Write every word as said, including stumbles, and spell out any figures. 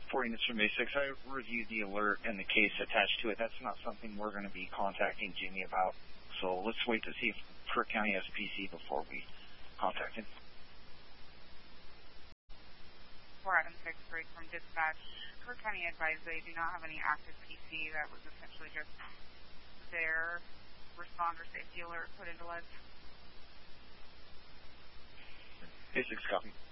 four units from Basics. I reviewed the alert and the case attached to it. That's not something we're going to be contacting Jimmy about. So let's wait to see if Kirk County has P C before we contact him. For Adam six break from dispatch, Kirk County advised they do not have any active P C. That was essentially just their responder safety alert put into lead. Basics copy.